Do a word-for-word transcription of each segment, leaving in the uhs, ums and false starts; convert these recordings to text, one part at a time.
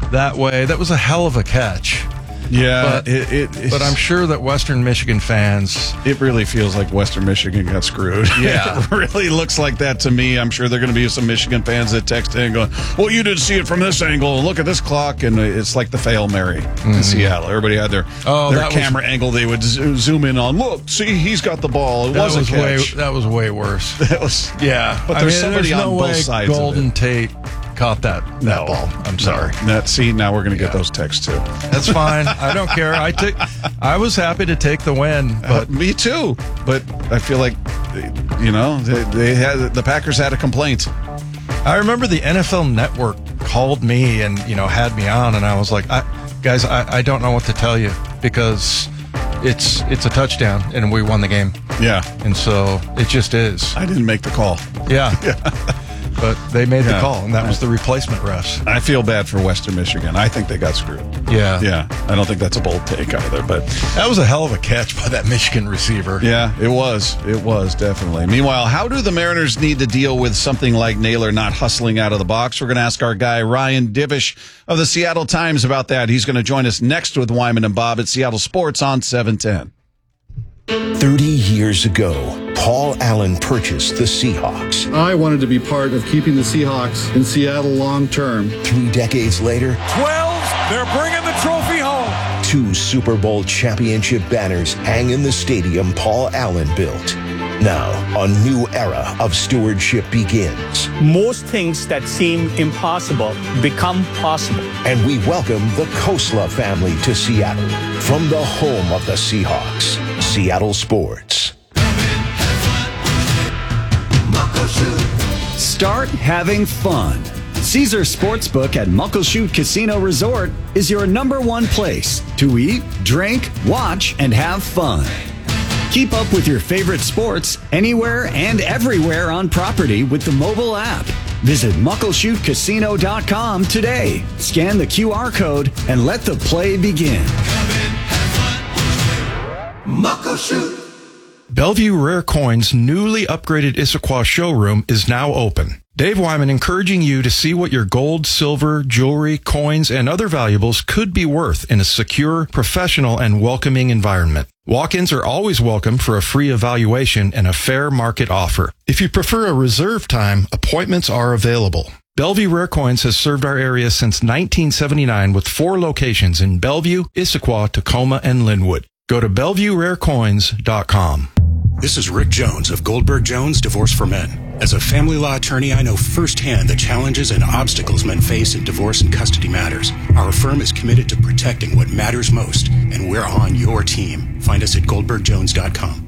that way. That was a hell of a catch. Yeah, but, it, it, but I'm sure that Western Michigan fans... It really feels like Western Michigan got screwed. Yeah. It really looks like that to me. I'm sure there are going to be some Michigan fans that text in going, well, you didn't see it from this angle. Look at this clock. And it's like the Fail Mary mm-hmm. in Seattle. Everybody had their, oh, their camera was, angle they would z- zoom in on. Look, see, he's got the ball. It that was, was a catch. way That was way worse. That was, yeah. But I there's mean, somebody there's on no both way sides Golden of it. Tate caught that, that no, ball. I'm sorry. No. That, see, now we're going to get yeah. those texts too. That's fine. I don't care. I took. I was happy to take the win, but uh, me too. But I feel like, you know, they, they had the Packers had a complaint. I remember the N F L Network called me and you know had me on, and I was like, I, guys, I, I don't know what to tell you because it's it's a touchdown and we won the game. Yeah, and so it just is. I didn't make the call. Yeah. yeah. But they made yeah. the call, and that was the replacement refs. I feel bad for Western Michigan. I think they got screwed. Yeah. Yeah. I don't think that's a bold take either, but... That was a hell of a catch by that Michigan receiver. Yeah, it was. It was, definitely. Meanwhile, how do the Mariners need to deal with something like Naylor not hustling out of the box? We're going to ask our guy, Ryan Divish of the Seattle Times, about that. He's going to join us next with Wyman and Bob at Seattle Sports on seven ten. thirty years ago, Paul Allen purchased the Seahawks. I wanted to be part of keeping the Seahawks in Seattle long term. Three decades later, twelve, they're bringing the trophy home. Two Super Bowl championship banners hang in the stadium Paul Allen built. Now, a new era of stewardship begins. Most things that seem impossible become possible. And we welcome the Kosla family to Seattle from the home of the Seahawks, Seattle Sports. Start having fun. Caesar Sportsbook at Muckleshoot Casino Resort is your number one place to eat, drink, watch, and have fun. Keep up with your favorite sports anywhere and everywhere on property with the mobile app. Visit muckleshoot casino dot com today. Scan the Q R code and let the play begin. Muckleshoot. Bellevue Rare Coins' newly upgraded Issaquah showroom is now open. Dave Wyman encouraging you to see what your gold, silver, jewelry, coins, and other valuables could be worth in a secure, professional, and welcoming environment. Walk-ins are always welcome for a free evaluation and a fair market offer. If you prefer a reserve time, appointments are available. Bellevue Rare Coins has served our area since nineteen seventy-nine with four locations in Bellevue, Issaquah, Tacoma, and Linwood. Go to bellevue rare coins dot com. This is Rick Jones of Goldberg Jones Divorce for Men. As a family law attorney, I know firsthand the challenges and obstacles men face in divorce and custody matters. Our firm is committed to protecting what matters most, and we're on your team. Find us at goldberg jones dot com.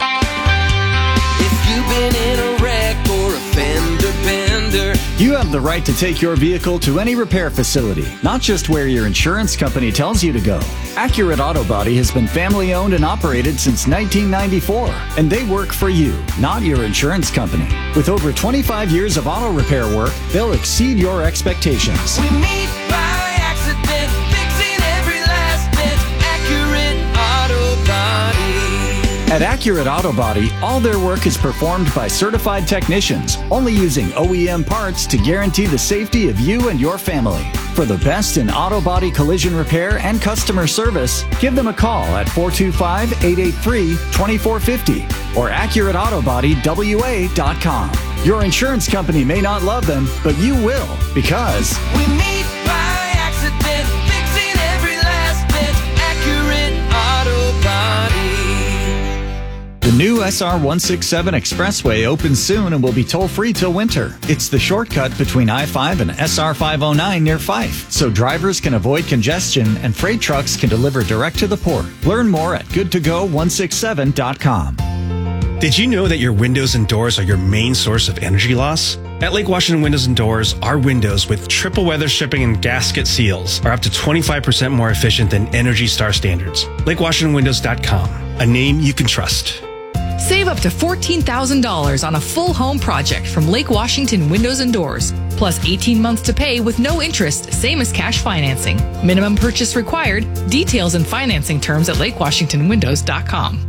If you've been in a wreck or a fender bender, you have the right to take your vehicle to any repair facility, not just where your insurance company tells you to go. Accurate Auto Body has been family owned and operated since nineteen ninety-four, and they work for you, not your insurance company. With over twenty-five years of auto repair work, they'll exceed your expectations. We meet by accident, fixing every last bit. Accurate Auto Body. At Accurate Auto Body, all their work is performed by certified technicians, only using O E M parts to guarantee the safety of you and your family. For the best in auto body collision repair and customer service, give them a call at four two five, eight eight three, two four five zero or accurate auto body w a dot com. Your insurance company may not love them, but you will, because we meet by accident, fixing every last bit. Accurate Auto Body. the new S R one sixty-seven Expressway opens soon and will be toll-free till winter. It's the shortcut between I five and S R five oh nine near Fife, so drivers can avoid congestion and freight trucks can deliver direct to the port. Learn more at good to go one sixty-seven dot com. Did you know that your windows and doors are your main source of energy loss? At Lake Washington Windows and Doors, our windows with triple weather stripping and gasket seals are up to twenty-five percent more efficient than Energy Star standards. lake washington windows dot com, a name you can trust. Save up to fourteen thousand dollars on a full home project from Lake Washington Windows and Doors. Plus eighteen months to pay with no interest, same as cash financing. Minimum purchase required. Details and financing terms at lake washington windows dot com.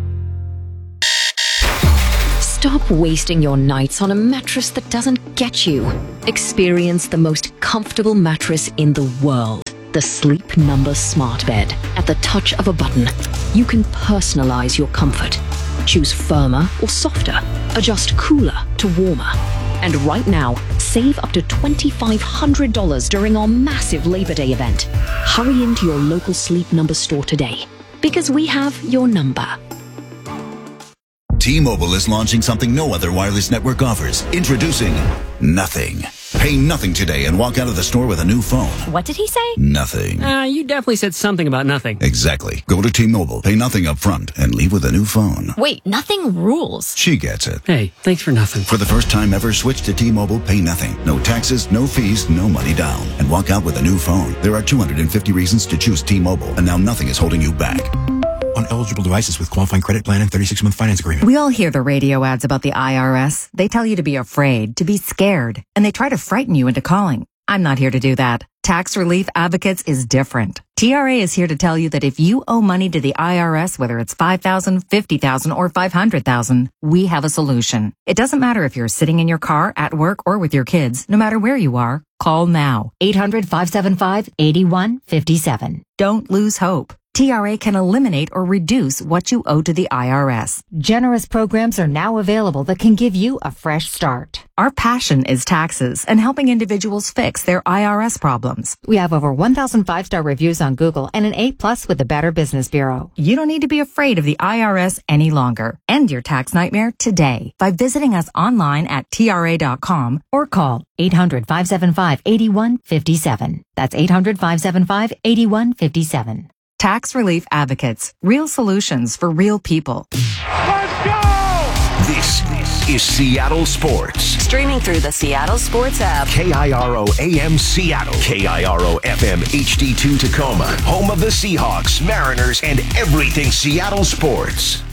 Stop wasting your nights on a mattress that doesn't get you. Experience the most comfortable mattress in the world. The Sleep Number Smart Bed. At the touch of a button, you can personalize your comfort. Choose firmer or softer. Adjust cooler to warmer. And right now, save up to two thousand five hundred dollars during our massive Labor Day event. Hurry into your local Sleep Number store today, because we have your number. T-Mobile is launching something no other wireless network offers. Introducing Nothing. Pay nothing today and walk out of the store with a new phone. What did he say? Nothing. Uh, you definitely said something about nothing. Exactly. Go to T-Mobile, pay nothing up front, and leave with a new phone. Wait, nothing rules. She gets it. Hey, thanks for nothing. For the first time ever, switch to T-Mobile, pay nothing. No taxes, no fees, no money down. And walk out with a new phone. There are two hundred fifty reasons to choose T-Mobile, and now nothing is holding you back. On eligible devices with qualifying credit plan and thirty-six month finance agreement. We all hear the radio ads about the I R S. They tell you to be afraid, to be scared, and they try to frighten you into calling. I'm not here to do that. Tax Relief Advocates is different. T R A is here to tell you that if you owe money to the I R S, whether it's five thousand dollars, fifty thousand dollars, or five hundred thousand dollars, we have a solution. It doesn't matter if you're sitting in your car, at work, or with your kids. No matter where you are, call now. eight hundred, five seven five, eight one five seven. Don't lose hope. T R A can eliminate or reduce what you owe to the I R S. Generous programs are now available that can give you a fresh start. Our passion is taxes and helping individuals fix their I R S problems. We have over one thousand five-star reviews on Google and an A plus with the Better Business Bureau. You don't need to be afraid of the I R S any longer. End your tax nightmare today by visiting us online at T R A dot com or call eight hundred, five seven five, eight one five seven. That's eight hundred, five seven five, eight one five seven. Tax Relief Advocates. Real solutions for real people. Let's go! This is Seattle Sports. Streaming through the Seattle Sports app. K I R O A M Seattle. K I R O F M H D two Tacoma. Home of the Seahawks, Mariners, and everything Seattle sports.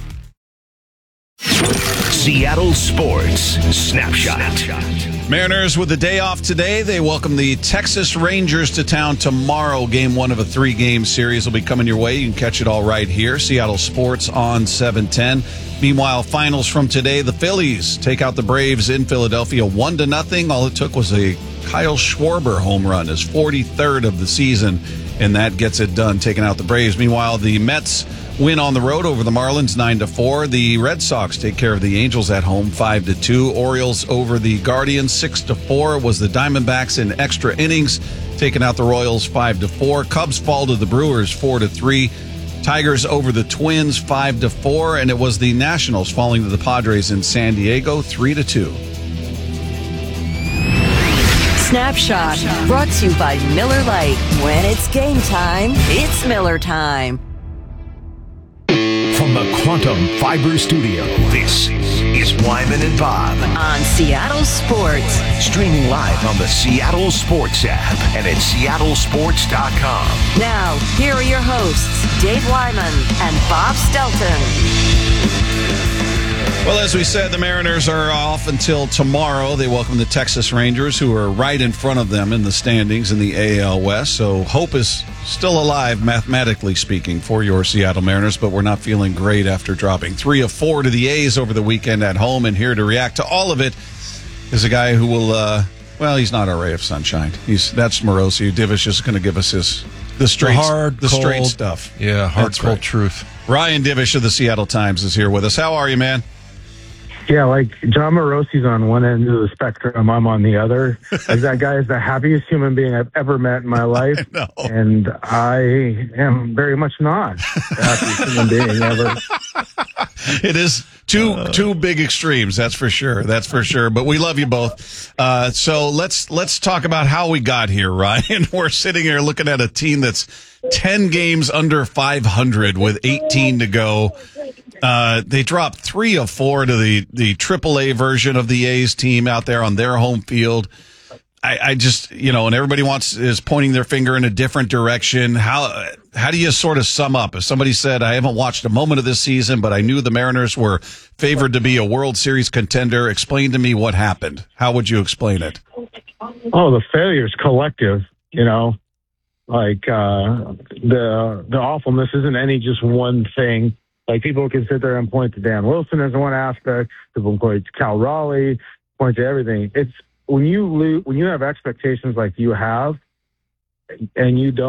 Seattle Sports Snapshot. Mariners with the day off today. They welcome the Texas Rangers to town tomorrow. Game one of a three-game series will be coming your way. You can catch it all right here. Seattle Sports on seven ten. Meanwhile, finals from today. The Phillies take out the Braves in Philadelphia one to nothing. All it took was a Kyle Schwarber home run, his forty-third of the season, and that gets it done, taking out the Braves. Meanwhile, the Mets win on the road over the Marlins nine to four. The Red Sox take care of the Angels at home five to two. Orioles over the Guardians six to four. Was the Diamondbacks in extra innings, taking out the Royals five to four. Cubs fall to the Brewers four to three. Tigers over the Twins five to four, and it was the Nationals falling to the Padres in San Diego three to two. Snapshot, brought to you by Miller Lite. When it's game time, it's Miller time. From the Quantum Fiber Studio, this is Wyman and Bob on Seattle Sports. Streaming live on the Seattle Sports app and at seattle sports dot com. Now, here are your hosts, Dave Wyman and Bob Stelton. Well, as we said, the Mariners are off until tomorrow. They welcome the Texas Rangers, who are right in front of them in the standings in the A L West. So hope is still alive, mathematically speaking, for your Seattle Mariners, but we're not feeling great after dropping three of four to the A's over the weekend at home. And here to react to all of it is a guy who will, uh, well, he's not our ray of sunshine. He's That's Morosi. Divish is going to give us his the straight, the hard, the cold, straight stuff. Yeah, hard, That's cold right. truth. Ryan Divish of the Seattle Times is here with us. How are you, man? Yeah, like John Morosi's on one end of the spectrum, I'm on the other. Like that guy is the happiest human being I've ever met in my life, I and I am very much not the happiest human being ever. It is two uh, two big extremes, that's for sure. That's for sure. But we love you both. Uh, so let's let's talk about how we got here, Ryan. We're sitting here looking at a team that's ten games under five hundred with eighteen to go. Uh, they dropped three of four to the, the triple A version of the A's team out there on their home field. I, I just, you know, and everybody wants is pointing their finger in a different direction. How how do you sort of sum up? If somebody said, I haven't watched a moment of this season, but I knew the Mariners were favored to be a World Series contender, explain to me what happened. How would you explain it? Oh, the failure's collective, you know, like uh, the the awfulness isn't any just one thing. Like, people can sit there and point to Dan Wilson as one aspect. People can point to Cal Raleigh, point to everything. It's when you lose, when you have expectations like you have, and you don't.